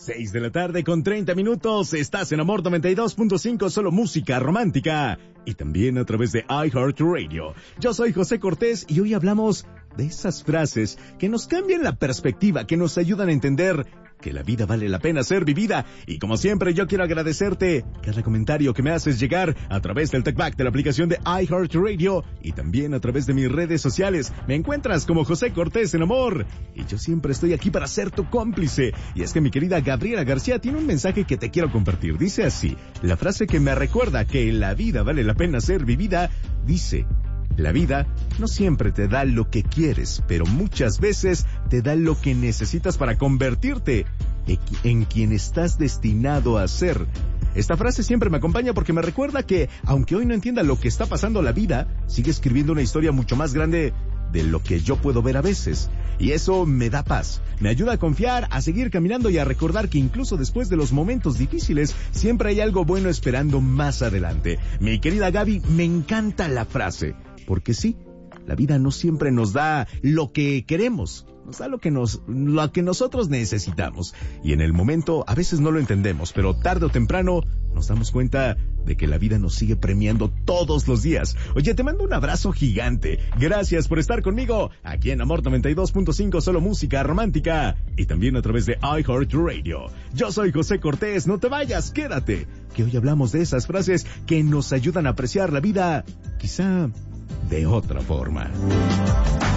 6 de la tarde con 30 minutos. Estás en Amor 92.5, solo música romántica. Y también a través de iHeartRadio. Yo soy José Cortés y hoy hablamos de esas frases que nos cambian la perspectiva, que nos ayudan a entender que la vida vale la pena ser vivida. Y como siempre, yo quiero agradecerte cada comentario que me haces llegar a través del TalkBack de la aplicación de iHeartRadio y también a través de mis redes sociales. Me encuentras como José Cortés en Amor y yo siempre estoy aquí para ser tu cómplice. Y es que mi querida Gabriela García tiene un mensaje que te quiero compartir. Dice así, la frase que me recuerda que la vida vale la pena ser vivida, dice: la vida no siempre te da lo que quieres, pero muchas veces te da lo que necesitas para convertirte en quien estás destinado a ser. Esta frase siempre me acompaña porque me recuerda que, aunque hoy no entienda lo que está pasando la vida, sigue escribiendo una historia mucho más grande de lo que yo puedo ver a veces. Y eso me da paz, me ayuda a confiar, a seguir caminando y a recordar que incluso después de los momentos difíciles, siempre hay algo bueno esperando más adelante. Mi querida Gaby, me encanta la frase. Porque sí, la vida no siempre nos da lo que queremos, nos da lo que nosotros necesitamos. Y en el momento a veces no lo entendemos, pero tarde o temprano nos damos cuenta de que la vida nos sigue premiando todos los días. Oye, te mando un abrazo gigante. Gracias por estar conmigo aquí en Amor 92.5, solo música romántica. Y también a través de iHeartRadio. Yo soy José Cortés, no te vayas, quédate. Que hoy hablamos de esas frases que nos ayudan a apreciar la vida, quizá de otra forma.